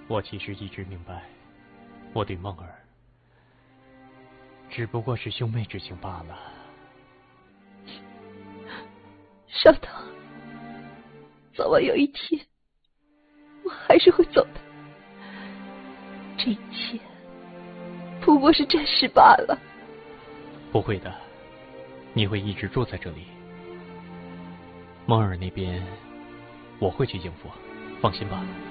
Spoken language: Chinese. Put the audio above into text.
我其实一直明白，我对梦儿只不过是兄妹之情罢了。 少棠，早晚有一天，我还是会走的。这一切不过是暂时罢了。 不会的，你会一直住在这里。梦儿那边，我会去应付，放心吧。